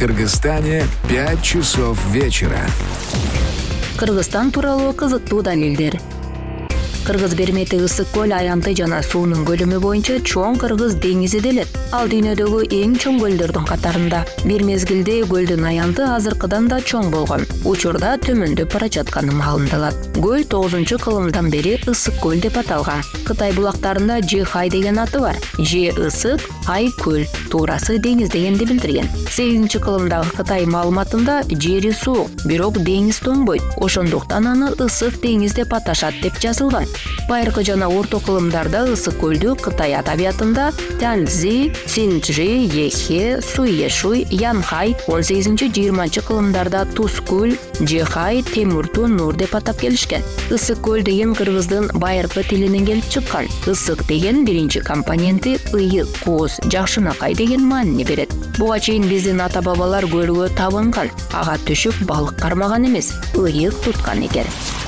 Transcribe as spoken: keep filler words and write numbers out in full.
Кыргызстане пять часов вечера. Кыргызстан тууралуу кызыктуу далилдер. Кыргыз Бермети ысык көл аянты жана суунун көлөмү боюнча чоң Кыргыз деңизи делет. Ал дүйнөдөгү эң чоң көлдөрдүн катарында. Бир мезгилде көлдүн аянты азыркыдан да чоң болгон. Учурда төмөндөп бара жатканы маалымдалат. Көл тогузунчу кылымдан бери ысык көл деп аталган. Кытай булактарында Жихай деген аты бар. Же ысык, Хай көл, туурасы деңиз дегенди билдирген. сегизинчи кылымдагы Кытай маалыматында жери суук, бирок деңиз тоңбойт. Ошондуктан аны ысык деңиз деп аташат деп жазылган. Байыркы жана орто кылымдарда ысык көлдү Кытай адабиятында Тяньцзи, Синьчжи, Ехе, Суешуй, Янхай, он сегизинчи жыйырманчы кылымдарда Туз көл, Жихай, Темурту Нур деп атап келишкен. Ысык көл деген кыргыздын байыркы тилинен келип чыккан. Ысык деген биринчи компоненти ыйык, кооз, жакшынакай деген маанини берет. Буга чейин биздин ата-бабалар көлгө табынган, ага түшүп балык кармаган эмес, ыйык туткан экен.